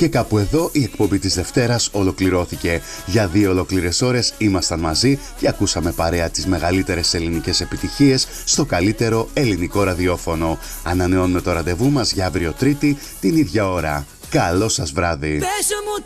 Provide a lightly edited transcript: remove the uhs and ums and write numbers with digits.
Και κάπου εδώ η εκπομπή της Δευτέρας ολοκληρώθηκε. Για 2 ολόκληρες ώρες ήμασταν μαζί και ακούσαμε παρέα τις μεγαλύτερες ελληνικές επιτυχίες στο καλύτερο ελληνικό ραδιόφωνο. Ανανεώνουμε το ραντεβού μας για αύριο Τρίτη την ίδια ώρα. Καλό σας βράδυ.